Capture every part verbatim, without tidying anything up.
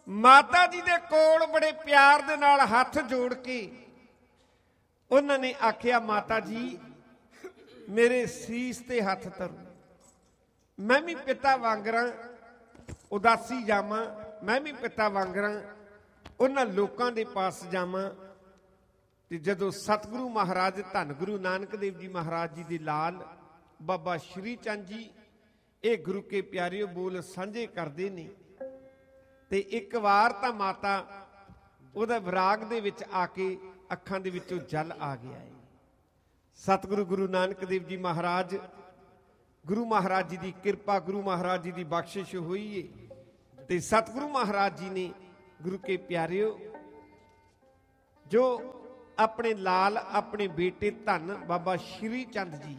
ਮਾਤਾ ਜੀ ਦੇ ਕੋਲ ਬੜੇ ਪਿਆਰ ਦੇ ਨਾਲ ਹੱਥ ਜੋੜ ਕੇ ਉਹਨਾਂ ਨੇ ਆਖਿਆ, ਮਾਤਾ ਜੀ ਮੇਰੇ ਸੀਸ ਤੇ ਹੱਥ ਧਰੋ, ਮੈਂ ਵੀ ਪਿਤਾ ਵਾਂਗਰਾਂ ਉਦਾਸੀ ਜਾਵਾਂ, ਮੈਂ ਵੀ ਪਿਤਾ ਵਾਂਗਰਾਂ ਉਹਨਾਂ ਲੋਕਾਂ ਦੇ ਪਾਸ ਜਾਵਾਂ। ਤੇ ਜਦੋਂ ਸਤਿਗੁਰੂ ਮਹਾਰਾਜ ਧੰਨ ਗੁਰੂ ਨਾਨਕ ਦੇਵ ਜੀ ਮਹਾਰਾਜ ਜੀ ਦੇ ਲਾਲ ਬਾਬਾ ਸ਼੍ਰੀ ਚੰਦ ਜੀ ਇਹ ਗੁਰੂ ਕੇ ਪਿਆਰਿਓ ਬੋਲ ਸਾਂਝੇ ਕਰਦੇ ਨੇ, ਤੇ ਇੱਕ ਵਾਰ ਤਾਂ ਮਾਤਾ ਉਹਦਾ ਵਿਰਾਗ ਦੇ ਵਿੱਚ ਆ ਕੇ ਅੱਖਾਂ ਦੇ ਵਿੱਚੋਂ ਜਲ ਆ ਗਿਆ ਹੈ। ਸਤਿਗੁਰੂ ਗੁਰੂ ਨਾਨਕ ਦੇਵ ਜੀ ਮਹਾਰਾਜ, ਗੁਰੂ ਮਹਾਰਾਜ ਜੀ ਦੀ ਕਿਰਪਾ, ਗੁਰੂ ਮਹਾਰਾਜ ਜੀ ਦੀ ਬਖਸ਼ਿਸ਼ ਹੋਈ ਹੈ। ਤੇ ਸਤਿਗੁਰੂ ਮਹਾਰਾਜ ਜੀ ਨੇ ਗੁਰੂ ਕੇ ਪਿਆਰਿਓ ਜੋ ਆਪਣੇ ਲਾਲ ਆਪਣੇ ਬੇਟੇ ਧੰਨ ਬਾਬਾ ਸ਼੍ਰੀ ਚੰਦ ਜੀ,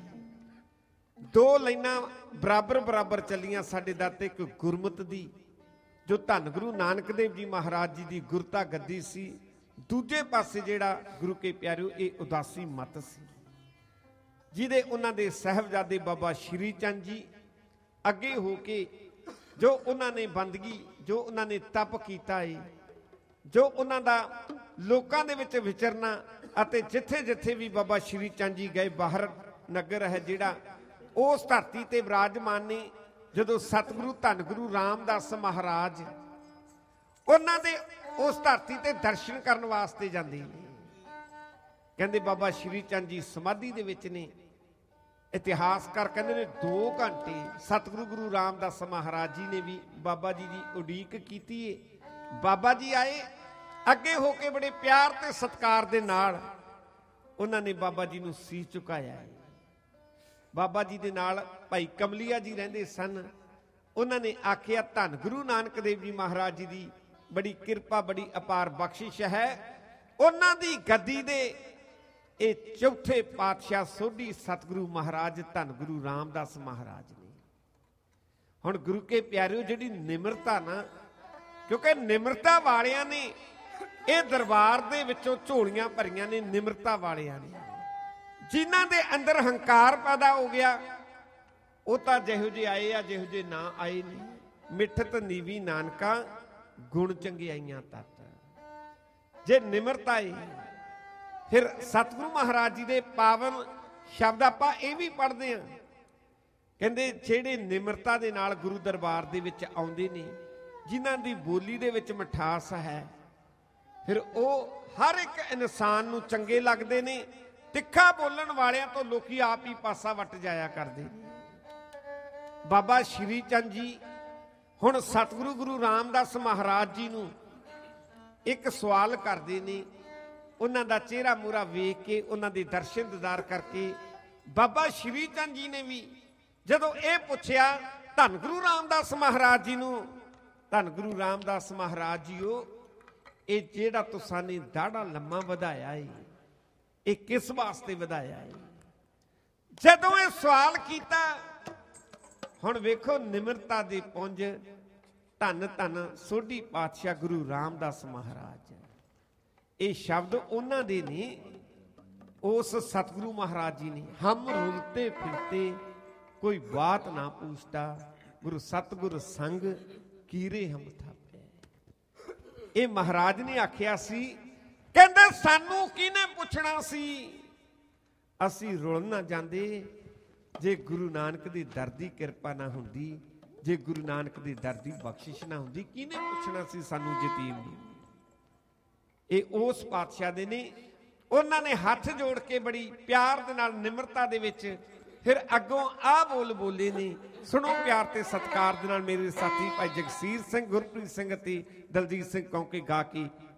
ਦੋ ਲਾਈਨਾਂ ਬਰਾਬਰ ਬਰਾਬਰ ਚੱਲੀਆਂ ਸਾਡੇ ਦਾਤੇ, ਇੱਕ ਗੁਰਮਤ ਦੀ ਜੋ ਧੰਨ ਗੁਰੂ ਨਾਨਕ ਦੇਵ ਜੀ ਮਹਾਰਾਜ ਜੀ ਦੀ ਗੁਰਤਾ ਗੱਦੀ ਸੀ, ਦੂਜੇ ਪਾਸੇ ਜਿਹੜਾ ਗੁਰੂ ਕੇ ਪਿਆਰਿਓ ਇਹ ਉਦਾਸੀ ਮਤ ਸੀ ਜਿਹਦੇ ਉਹਨਾਂ ਦੇ ਸਾਹਿਬਜ਼ਾਦੇ ਬਾਬਾ ਸ਼੍ਰੀ ਚੰਦ ਜੀ ਅੱਗੇ ਹੋ ਕੇ ਜੋ ਉਹਨਾਂ ਨੇ ਬੰਦਗੀ, ਜੋ ਉਹਨਾਂ ਨੇ ਤਪ ਕੀਤਾ ਏ, ਜੋ ਉਹਨਾਂ ਦਾ ਲੋਕਾਂ ਦੇ ਵਿੱਚ ਵਿਚਰਨਾ, ਅਤੇ ਜਿੱਥੇ ਜਿੱਥੇ ਵੀ ਬਾਬਾ ਸ਼੍ਰੀ ਚੰਦ ਜੀ ਗਏ, ਬਾਹਰ ਨਗਰ ਹੈ ਜਿਹੜਾ ਉਸ ਧਰਤੀ ਤੇ ਵਿਰਾਜਮਾਨ ਨੇ। ਜਦੋਂ ਸਤਿਗੁਰੂ ਧੰਨ ਗੁਰੂ ਰਾਮਦਾਸ ਮਹਾਰਾਜ ਉਹਨਾਂ ਦੇ ਉਸ ਧਰਤੀ ਤੇ ਦਰਸ਼ਨ ਕਰਨ ਵਾਸਤੇ ਜਾਂਦੇ ਨੇ, ਕਹਿੰਦੇ ਬਾਬਾ ਸ਼੍ਰੀ ਚੰਦ ਜੀ ਸਮਾਧੀ ਦੇ ਵਿੱਚ ਨੇ। ਇਤਿਹਾਸਕਾਰ ਕਹਿੰਦੇ ਨੇ ਦੋ ਘੰਟੇ ਸਤਿਗੁਰੂ ਗੁਰੂ ਰਾਮਦਾਸ ਮਹਾਰਾਜ ਜੀ ਨੇ ਵੀ ਬਾਬਾ ਜੀ ਦੀ ਉਡੀਕ ਕੀਤੀ ਏ। ਬਾਬਾ ਜੀ ਆਏ, ਅੱਗੇ ਹੋ ਕੇ ਬੜੇ ਪਿਆਰ ਤੇ ਸਤਿਕਾਰ ਦੇ ਨਾਲ ਉਹਨਾਂ ਨੇ ਬਾਬਾ ਜੀ ਨੂੰ ਸੀਸ ਝੁਕਾਇਆ ਹੈ। ਬਾਬਾ ਜੀ ਦੇ ਨਾਲ ਭਾਈ ਕਮਲੀਆ ਜੀ ਰਹਿੰਦੇ ਸਨ। ਉਹਨਾਂ ਨੇ ਆਖਿਆ, ਧੰਨ ਗੁਰੂ ਨਾਨਕ ਦੇਵ ਜੀ ਮਹਾਰਾਜ ਜੀ ਦੀ ਬੜੀ ਕਿਰਪਾ, ਬੜੀ ਅਪਾਰ ਬਖਸ਼ਿਸ਼ ਹੈ। ਉਹਨਾਂ ਦੀ ਗੱਦੀ ਦੇ ਇਹ ਚੌਥੇ ਪਾਤਸ਼ਾਹ ਸੋਢੀ ਸਤਿਗੁਰੂ ਮਹਾਰਾਜ ਧੰਨ ਗੁਰੂ ਰਾਮਦਾਸ ਮਹਾਰਾਜ ਨੇ। ਹੁਣ ਗੁਰੂ ਕੇ ਪਿਆਰਿਓ ਜਿਹੜੀ ਨਿਮਰਤਾ ਨਾ, ਕਿਉਂਕਿ ਨਿਮਰਤਾ ਵਾਲਿਆਂ ਨੇ ਇਹ ਦਰਬਾਰ ਦੇ ਵਿੱਚੋਂ ਝੋਲੀਆਂ ਭਰੀਆਂ ਨੇ, ਨਿਮਰਤਾ ਵਾਲਿਆਂ ਨੇ। ਜਿਨ੍ਹਾਂ ਦੇ ਅੰਦਰ ਹੰਕਾਰ ਪੈਦਾ ਹੋ ਗਿਆ ਉਹ ਤਾਂ ਜਿਹੋ ਜਿਹੇ ਆਏ ਆ, ਜਿਹੋ ਜਿਹੇ ਨਾ ਆਏ ਨਹੀਂ। ਮਿੱਠਤ ਨੀਵੀ ਨਾਨਕਾ ਗੁਣ ਚੰਗਿਆਈਆਂ ਤਤ। ਜੇ ਨਿਮਰਤਾ ਏ, ਫਿਰ ਸਤਿਗੁਰੂ ਮਹਾਰਾਜ ਜੀ ਦੇ ਪਾਵਨ ਸ਼ਬਦ ਆਪਾਂ ਇਹ ਵੀ ਪੜ੍ਹਦੇ ਹਾਂ, ਕਹਿੰਦੇ ਜਿਹੜੇ ਨਿਮਰਤਾ ਦੇ ਨਾਲ ਗੁਰੂ ਦਰਬਾਰ ਦੇ ਵਿੱਚ ਆਉਂਦੇ ਨੇ, ਜਿਨ੍ਹਾਂ ਦੀ ਬੋਲੀ ਦੇ ਵਿੱਚ ਮਿਠਾਸ ਹੈ, ਫਿਰ ਉਹ ਹਰ ਇੱਕ ਇਨਸਾਨ ਨੂੰ ਚੰਗੇ ਲੱਗਦੇ ਨੇ। ਤਿੱਖਾ ਬੋਲਣ ਵਾਲਿਆਂ ਤੋਂ ਲੋਕੀ ਆਪ ਹੀ ਪਾਸਾ ਵੱਟ ਜਾਇਆ ਕਰਦੇ। ਬਾਬਾ ਸ਼੍ਰੀ ਚੰਦ ਜੀ ਹੁਣ ਸਤਿਗੁਰੂ ਗੁਰੂ ਰਾਮਦਾਸ ਮਹਾਰਾਜ ਜੀ ਨੂੰ ਇੱਕ ਸਵਾਲ ਕਰਦੇ ਨੇ। ਉਹਨਾਂ ਦਾ ਚਿਹਰਾ ਮੂਹਰਾ ਵੇਖ ਕੇ, ਉਹਨਾਂ ਦੇ ਦਰਸ਼ਨ ਦੀਦਾਰ ਕਰਕੇ ਬਾਬਾ ਸ਼੍ਰੀ ਚੰਦ ਜੀ ਨੇ ਵੀ ਜਦੋਂ ਇਹ ਪੁੱਛਿਆ ਧੰਨ ਗੁਰੂ ਰਾਮਦਾਸ ਮਹਾਰਾਜ ਜੀ ਨੂੰ, ਧੰਨ ਗੁਰੂ ਰਾਮਦਾਸ ਮਹਾਰਾਜ ਜੀਓ, ਇਹ ਜਿਹੜਾ ਤੁਸਾਂ ਨੇ ਦਾੜਾ ਲੰਮਾ ਵਧਾਇਆ ਏ, ਇਹ ਕਿਸ ਵਾਸਤੇ ਵਧਾਇਆ ਏ? ਜਦੋਂ ਇਹ ਸਵਾਲ ਕੀਤਾ, ਹੁਣ ਵੇਖੋ ਨਿਮਰਤਾ ਦੇ ਪੁੰਜ ਧੰਨ ਧੰਨ ਸੋਢੀ ਪਾਤਸ਼ਾਹ ਗੁਰੂ ਰਾਮਦਾਸ ਮਹਾਰਾਜ। ਇਹ ਸ਼ਬਦ ਉਹਨਾਂ ਦੇ ਨੇ, ਉਸ ਸਤਿਗੁਰੂ ਮਹਾਰਾਜ ਜੀ ਨੇ। ਹਮ ਰੁਲਤੇ ਫਿਰਤੇ ਕੋਈ ਬਾਤ ਨਾ ਪੁੱਛਤਾ, ਗੁਰੂ ਸਤਿਗੁਰ ਸੰਗ ਕੀਰੇ ਹਮ ਥਾਪੇ। ਇਹ ਮਹਾਰਾਜ ਨੇ ਆਖਿਆ ਸੀ, ਕਹਿੰਦੇ ਸਾਨੂੰ ਕਿਹਨੇ ਪੁੱਛਣਾ ਸੀ, ਅਸੀਂ ਰੁਲ ਨਾ ਜਾਂਦੇ ਜੇ ਗੁਰੂ ਨਾਨਕ ਦੀ ਦਰ ਦੀ ਕਿਰਪਾ ਨਾ ਹੁੰਦੀ, ਜੇ ਗੁਰੂ ਨਾਨਕ ਦੀ ਦਰ ਦੀ ਬਖਸ਼ਿਸ਼ ਨਾ ਹੁੰਦੀ, ਕਿਹਨੇ ਪੁੱਛਣਾ ਸੀ ਸਾਨੂੰ ਯਤੀਮ ਦੀ। ਇਹ ਉਸ ਪਾਤਸ਼ਾਹ ਦੇ ਨੇ। ਉਹਨਾਂ ਨੇ ਹੱਥ ਜੋੜ ਕੇ ਬੜੀ ਪਿਆਰ ਦੇ ਨਾਲ ਨਿਮਰਤਾ ਦੇ ਵਿੱਚ ਫਿਰ ਅੱਗੋਂ ਆਹ ਬੋਲ ਬੋਲੇ ਨੇ। ਸੁਣੋ ਪਿਆਰ ਤੇ ਸਤਿਕਾਰ ਦੇ ਨਾਲ ਮੇਰੇ ਸਾਥੀ ਭਾਈ ਜਗਸੀਰ ਸਿੰਘ, ਗੁਰਪ੍ਰੀਤ ਸਿੰਘ ਅਤੇ ਦਲਜੀਤ ਸਿੰਘ ਕੌਂਕੇ ਗਾ ਕੇ